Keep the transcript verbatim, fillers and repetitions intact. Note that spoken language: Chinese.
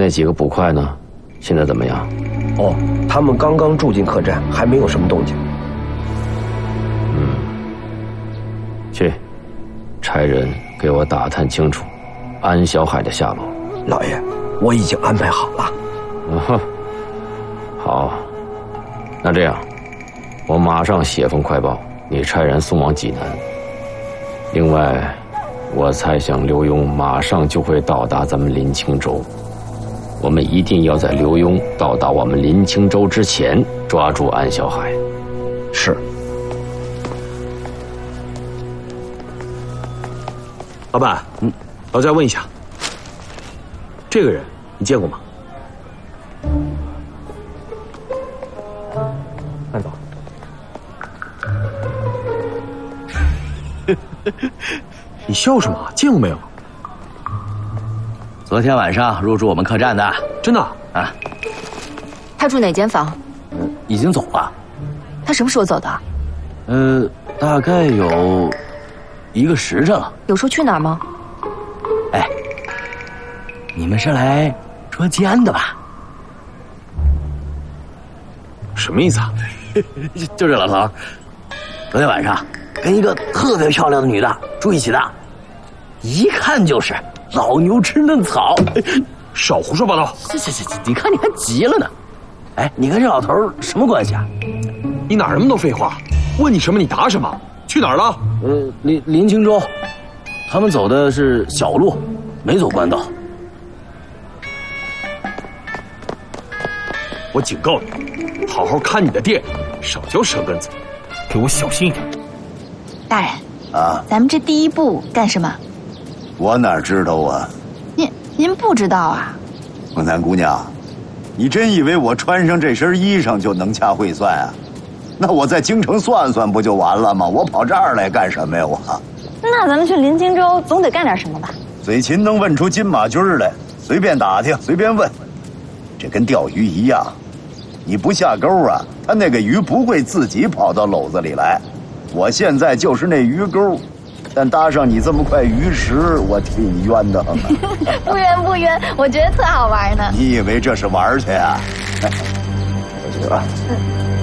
那几个捕快呢？现在怎么样？ 哦，他们刚刚住进客栈，还没有什么动静。 嗯，去，差人给我打探清楚安小海的下落。 老爷，我已经安排好了。 嗯哼，好，那这样，我马上写封快报，你差人送往济南。另外，我猜想刘墉马上就会到达咱们临清州，我们一定要在刘墉到达我们临清州之前抓住安小海。 是。 老板，嗯，老再问一下，这个人你见过吗？慢走。你笑什么？见过没有？ 昨天晚上入住我们客栈的， 真的啊？ 他住哪间房？ 嗯，已经走了。 他什么时候走的？ 呃，大概有一个时辰了。 有说去哪儿吗？ 哎，你们是来捉奸的吧？ 什么意思啊？ 就是老头，昨天晚上跟一个特别漂亮的女的住一起的，一看就是老牛吃嫩草。 少胡说八道！ 这这这，你看你还急了呢。哎，你跟这老头什么关系啊？ 你哪那么多废话？问你什么你答什么？去哪儿了？ 呃，临临清州，他们走的是小路，没走官道。 我警告你，好好看你的店，少嚼舌根子，给我小心一点。 大人啊， 咱们这第一步干什么？ 我哪知道啊？ 您您不知道啊？ 凤南姑娘，你真以为我穿上这身衣裳就能掐会算啊？那我在京城算算不就完了吗？我跑这儿来干什么呀？我那咱们去临清州总得干点什么吧？ 嘴勤能问出金马驹来，随便打听，随便问，这跟钓鱼一样，你不下钩啊，他那个鱼不会自己跑到篓子里来。我现在就是那鱼钩，但搭上你这么块鱼食，我替你冤得很啊！ 不冤不冤，我觉得特好玩呢。 你以为这是玩去啊？ 小心啊！ 嗯。